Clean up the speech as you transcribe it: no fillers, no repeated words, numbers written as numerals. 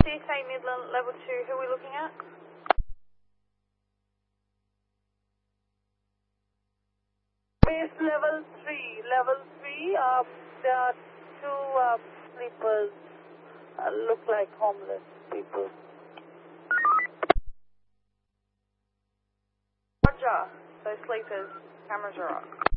St Midland, level 2, who are we looking at? Base level 3. Level 3, there are two sleepers, look like homeless people. Roger, those sleepers, cameras are on.